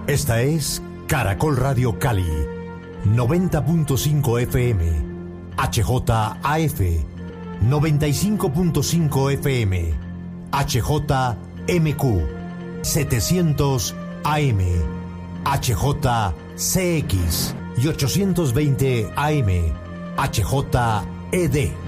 Esta es Caracol Radio Cali, 90.5 FM, HJAF, 95.5 FM, HJMQ, 700 AM, HJCX y 820 AM, HJED.